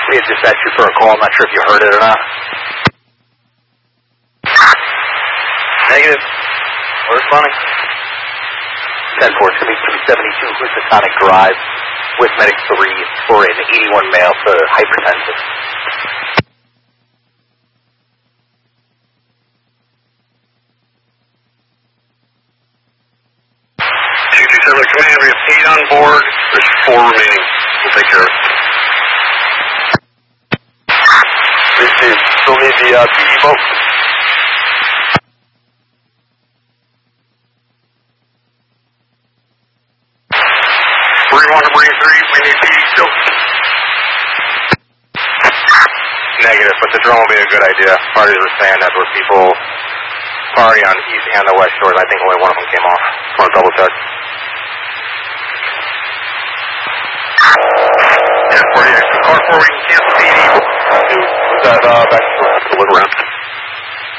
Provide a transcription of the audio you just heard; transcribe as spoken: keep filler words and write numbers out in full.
We had dispatched you for a call. I'm not sure if you heard it or not. Negative. We're responding. ten four, it's going to be two seventy-two Housatonic Drive with Medic three for an eighty-one male for hypertensive. two two seven Command, we have eight on board. There's four remaining. We'll take care of it. Receive. Still need the uh, P E boat. Marine one to Marine three, we need P E still. Negative, but the drone will be a good idea. Parties were saying that there were people partying on the east and the west shores. I think only one of them came off. Just want to double check. ten forty-eight, car four, we can cancel.